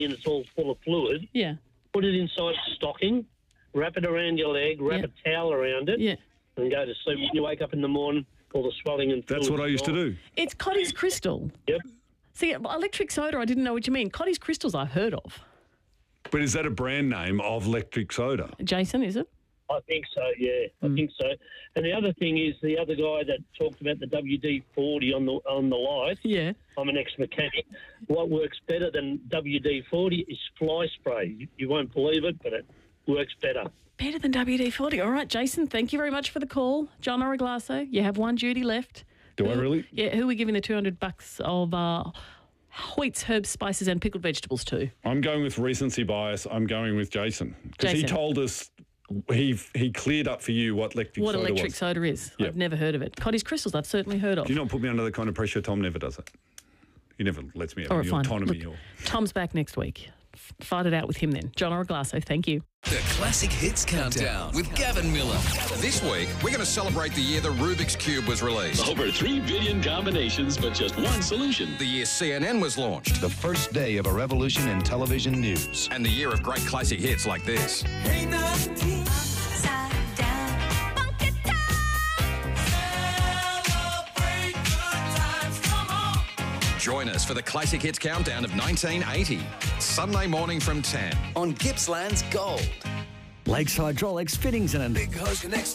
and it's all full of fluid. Yeah. Put it inside stocking, wrap it around your leg, wrap a towel around it, and go to sleep. When you wake up in the morning, all the swelling and That's what I used to do. It's Cottee's Crystal. Yep. See, electric soda, I didn't know what you mean. Cottee's Crystals I've heard of. But is that a brand name of electric soda? Jason, is it? I think so, yeah. I think so. And the other thing is the other guy that talked about the WD-40 on the light. Yeah. I'm an ex-mechanic. What works better than WD-40 is fly spray. You won't believe it, but it works better. Better than WD-40. All right, Jason, thank you very much for the call. John Araglasso, you have one duty left. Do I really? Yeah, who are we giving the $200 of Hoyt's herbs, spices and pickled vegetables to? I'm going with recency bias. I'm going with Jason. Because he told us, he cleared up for you what electric soda was. What electric soda is. Yep. I've never heard of it. Cottee's Crystals, I've certainly heard of. Do you not put me under that kind of pressure? Tom never does it. He never lets me have All any right, fine. autonomy. Look, Tom's back next week. Fight it out with him then. John Araglasso, thank you. The Classic Hits Countdown with Gavin Miller. This week, we're going to celebrate the year the Rubik's Cube was released. Over 3 billion combinations, but just one solution. The year CNN was launched. The first day of a revolution in television news. And the year of great classic hits like this. Join us for the Classic Hits Countdown of 1980. Sunday morning from 10. On Gippsland's Gold. Lakes Hydraulics Fittings and Big Hose Connects